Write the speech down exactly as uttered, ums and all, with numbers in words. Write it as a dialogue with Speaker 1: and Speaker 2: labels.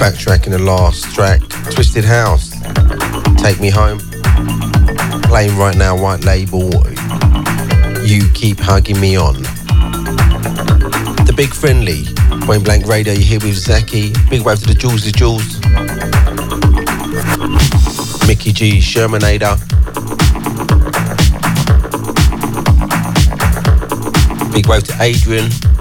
Speaker 1: backtrack in the last track. Twisted House, Take Me Home. Playing right now, White Label, You Keep Hugging Me On. The Big Friendly, Point Blank Radio, you're here with Zaki. Big wave to the Jules, the Jules. Mickey G, Shermanator. Big wave to Adrian.